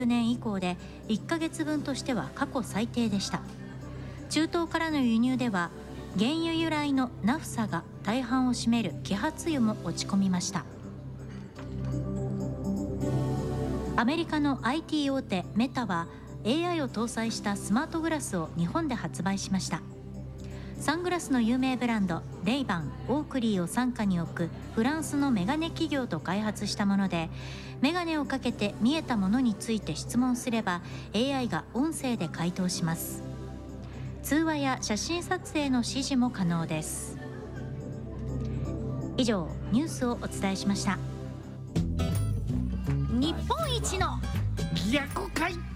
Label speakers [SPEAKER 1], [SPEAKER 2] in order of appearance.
[SPEAKER 1] 年以降で1ヶ月分としては過去最低でした。中東からの輸入では原油由来のナフサが大半を占める揮発油も落ち込みました。アメリカの IT 大手メタは AI を搭載したスマートグラスを日本で発売しました。サングラスの有名ブランドレイバン、オークリーを傘下に置くフランスのメガネ企業と開発したもので、メガネをかけて見えたものについて質問すれば AI が音声で回答します。通話や写真撮影の指示も可能です。以上、ニュースをお伝えしました。
[SPEAKER 2] 日本一の
[SPEAKER 3] 逆回転